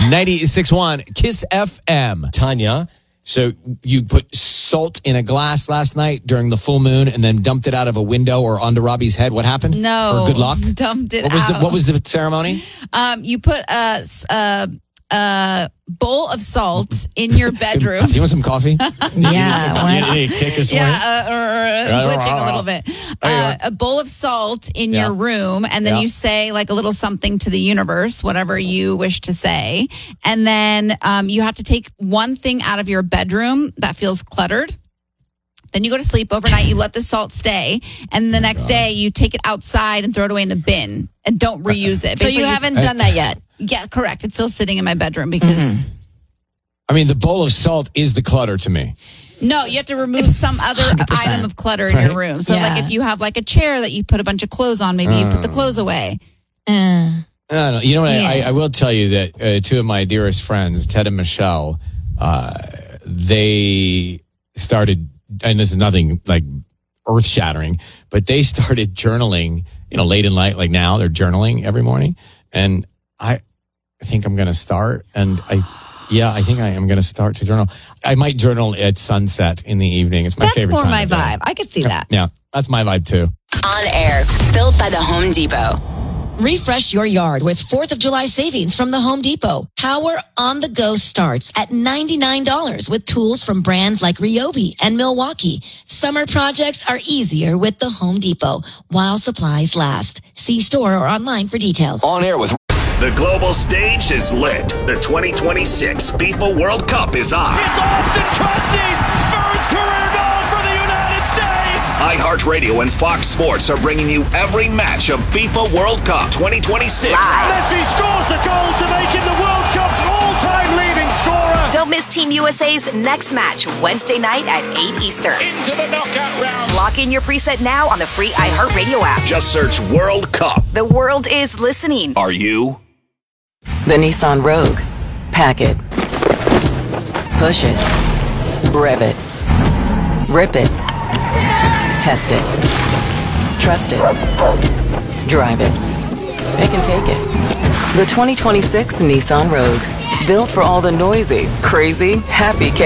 96.1 Kiss FM. Tanya. So you put salt in a glass last night during the full moon and then dumped it out of a window or onto Robbie's head. What happened? No. For good luck? Dumped it out. What was the ceremony? You put a bowl of salt in your bedroom. You want some coffee? Yeah. You kick us Glitching a little bit. A bowl of salt in your room, and then you say like a little something to the universe, whatever you wish to say. And then you have to take one thing out of your bedroom that feels cluttered. Then you go to sleep overnight, you let the salt stay, and the next day you take it outside and throw it away in the bin and don't reuse it. So you haven't done that yet? Yeah, correct. It's still sitting in my bedroom because... I mean, the bowl of salt is the clutter to me. No, you have to remove some other 100%. item of clutter in your room. So like if you have like a chair that you put a bunch of clothes on, maybe you put the clothes away. I don't know. You know what? I will tell you that two of my dearest friends, Ted and Michelle, they started, and this is nothing like earth shattering, but they started journaling, late in life, like now they're journaling every morning. And I think I'm going to start. And I think I am going to start to journal. I might journal at sunset in the evening. It's my favorite time. That's more my vibe. I could see that. Yeah, that's my vibe too. On Air, built by the Home Depot. Refresh your yard with 4th of July savings from the Home Depot. Power on the go starts at $99 with tools from brands like Ryobi and Milwaukee. Summer projects are easier with the Home Depot while supplies last. See store or online for details. On Air with... The global stage is lit. The 2026 FIFA World Cup is on. It's Austin Trusty's first career goal for the United States. iHeartRadio and Fox Sports are bringing you every match of FIFA World Cup 2026. Messi scores the goal to make him the World Cup's all-time leading scorer. Don't miss Team USA's next match, Wednesday night at 8 Eastern. Into the knockout round. Lock in your preset now on the free iHeartRadio app. Just search World Cup. The world is listening. Are you? The Nissan Rogue. Pack it. Push it. Rev it. Rip it. Test it. Trust it. Drive it. It can take it. The 2026 Nissan Rogue. Built for all the noisy, crazy, happy